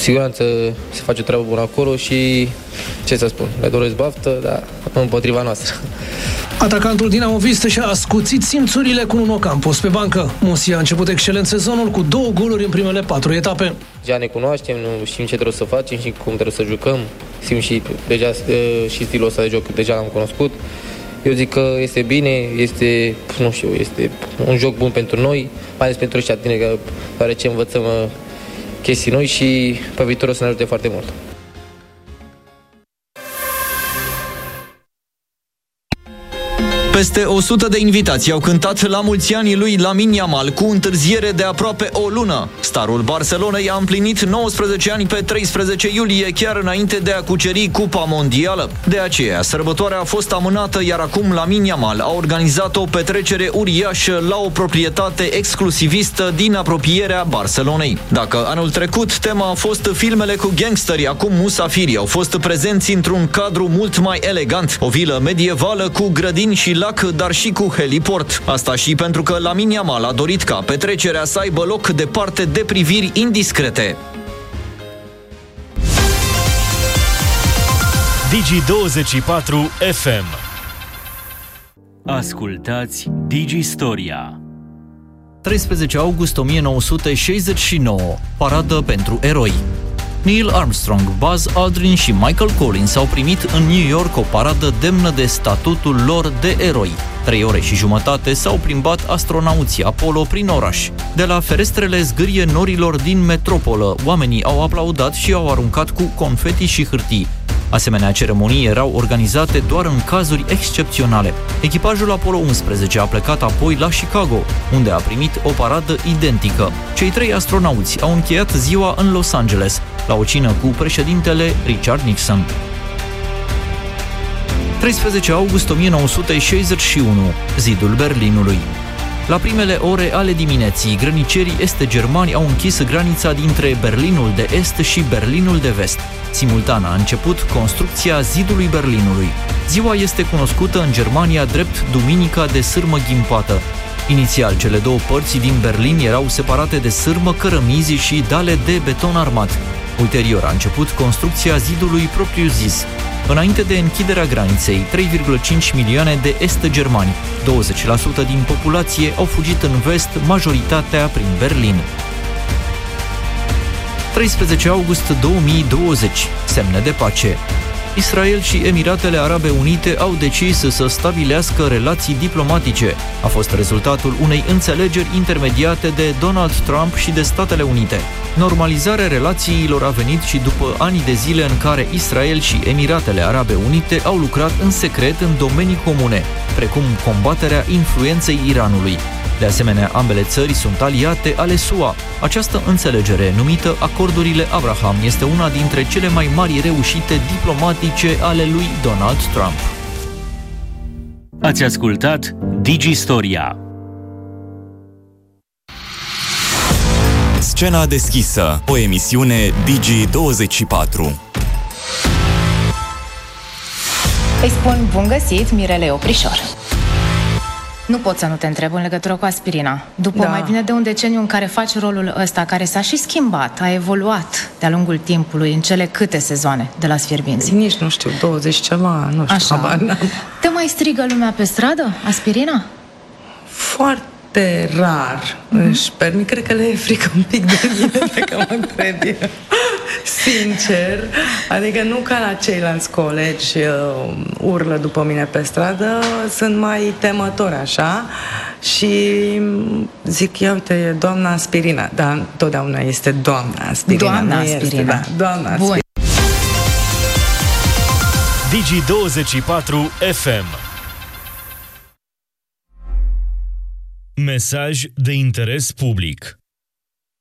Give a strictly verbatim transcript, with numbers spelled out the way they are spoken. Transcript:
siguranță se face o treabă bună acolo și, ce să spun, le doresc baftă, dar împotriva noastră. Atacantul dinamovist și-a ascuțit simțurile cu un Ocampos pe bancă. Musia a început excelent sezonul cu două goluri în primele patru etape. Deja ne cunoaștem, știm ce trebuie să facem și cum trebuie să jucăm. Știm și, deja, și stilul ăsta de joc, deja l-am cunoscut. Eu zic că este bine, este, nu știu, este un joc bun pentru noi, mai ales pentru ăștia tineri, deoarece învățăm chestii noi și pe viitor o să ne ajute foarte mult. Peste o sută de invitații au cântat la mulți ani lui Lamine Yamal cu întârziere de aproape o lună. Starul Barcelonei a împlinit nouăsprezece ani pe treisprezece iulie, chiar înainte de a cuceri Cupa Mondială. De aceea, sărbătoarea a fost amânată, iar acum Lamine Yamal a organizat o petrecere uriașă la o proprietate exclusivistă din apropierea Barcelonei. Dacă anul trecut tema a fost filmele cu gangsteri, acum musafirii au fost prezenți într-un cadru mult mai elegant, o vilă medievală cu grădini și lac, dar și cu heliport. Asta și pentru că Lamine Yamal a dorit ca petrecerea să aibă loc departe de priviri indiscrete. Digi douăzeci și patru F M. Ascultați Digi Storia. treisprezece august o mie nouă sute șaizeci și nouă. Paradă pentru eroi. Neil Armstrong, Buzz Aldrin și Michael Collins au primit în New York o paradă demnă de statutul lor de eroi. Trei ore și jumătate s-au plimbat astronauții Apollo prin oraș. De la ferestrele zgârie norilor din metropolă, oamenii au aplaudat și au aruncat cu confeti și hârtii. Asemenea ceremonii erau organizate doar în cazuri excepționale. Echipajul Apollo unsprezece a plecat apoi la Chicago, unde a primit o paradă identică. Cei trei astronauți au încheiat ziua în Los Angeles, la o cină cu președintele Richard Nixon. treisprezece august o mie nouă sute șaizeci și unu. Zidul Berlinului. La primele ore ale dimineții, grănicerii est-germani au închis granița dintre Berlinul de Est și Berlinul de Vest. Simultan a început construcția zidului Berlinului. Ziua este cunoscută în Germania drept Duminica de sârmă ghimpată. Inițial, cele două părți din Berlin erau separate de sârmă, cărămizi și dale de beton armat. Ulterior a început construcția zidului propriu-zis. Înainte de închiderea graniței, trei virgulă cinci milioane de est-germani, douăzeci la sută din populație, au fugit în vest, majoritatea prin Berlin. treisprezece august două mii douăzeci. Semne de pace. Israel și Emiratele Arabe Unite au decis să stabilească relații diplomatice. A fost rezultatul unei înțelegeri intermediate de Donald Trump și de Statele Unite. Normalizarea relațiilor a venit și după ani de zile în care Israel și Emiratele Arabe Unite au lucrat în secret în domenii comune, precum combaterea influenței Iranului. De asemenea, ambele țări sunt aliate ale S U A. Această înțelegere, numită Acordurile Abraham, este una dintre cele mai mari reușite diplomatice ale lui Donald Trump. Ați ascultat Digi Storia. Scena deschisă, o emisiune Digi douăzeci și patru. Îi spun bun găsit, Mirele Oprișor. Nu pot să nu te întreb în legătură cu aspirina. După da. mai bine de un deceniu în care faci rolul ăsta, care s-a și schimbat, a evoluat de-a lungul timpului, în cele câte sezoane de la Sfierbinții? Nici nu știu, douăzeci ceva, nu știu. Așa. Te mai strigă lumea pe stradă, aspirina? Foarte rar. Mm-hmm. Își permit, cred că le e frică un pic de mine, dacă mă întrebi. Sincer, adică nu ca la ceilalți colegi uh, urlă după mine pe stradă, sunt mai temători așa și zic, ia uite, e doamna Aspirina, dar totdeauna este doamna Aspirina. Doamna Aspirina. Este, da, doamna Aspirina. Digi douăzeci și patru F M. Mesaj de interes public.